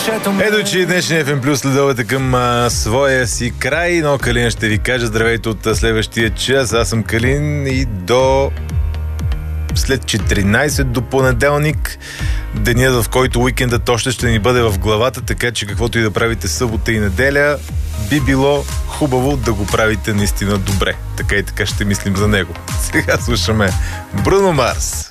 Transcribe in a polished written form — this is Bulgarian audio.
Ето, че днешния FM Plus следовете към своя си край, но Калин ще ви каже здравейте от следващия час. Аз съм Калин и до след 14 до понеделник, денят, в който уикендът още ще ни бъде в главата, така че каквото и да правите събота и неделя, би било хубаво да го правите наистина добре. Така и така ще мислим за него. Сега слушаме Бруно Марс.